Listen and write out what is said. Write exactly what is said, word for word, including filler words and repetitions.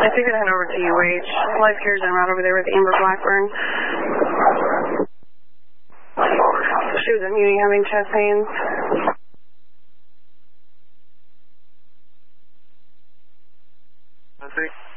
I think I head over to U H. Life care's en route over there with Amber Blackburn. She was at Muni having chest pains. I think.